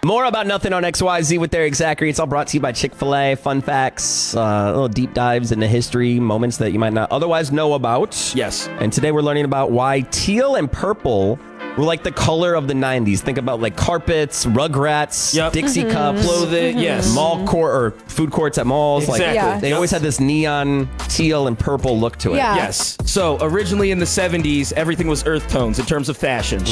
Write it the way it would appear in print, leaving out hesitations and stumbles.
More about nothing on XYZ with Eric Zachary. It's all brought to you by Chick-fil-A. Fun facts, little deep dives into history, moments that you might not otherwise know about. Yes. And today we're learning about why teal and purple were like the color of the 90s. Think about like carpets, Rugrats, Yep. Dixie cups, Clothing, yes. mall court or food courts at malls. Exactly. Like Yeah. they always had this neon teal and purple look to it. Yeah. Yes. So originally in the 70s, everything was earth tones in terms of fashion.